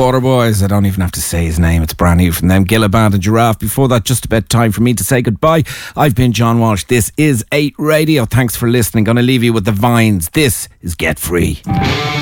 Waterboys. I don't even have to say his name. It's brand new from them. Gilliband and Giraffe. Before that, just about time for me to say goodbye. I've been John Walsh. This is 8 Radio. Thanks for listening. Gonna leave you with the Vines. This is Get Free.